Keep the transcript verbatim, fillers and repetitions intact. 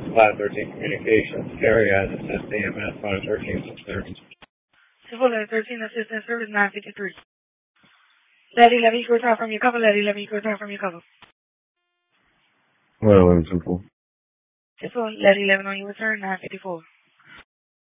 Flat thirteen Communications. Area as assist A M S Flat thirteen Service. Flat thirteen Assistant Service nine fifty-three. Letty, let me return from your cover. Letty, let me return from your cover. Well, eleven two four. It's on Letty eleven on your return nine fifty-four.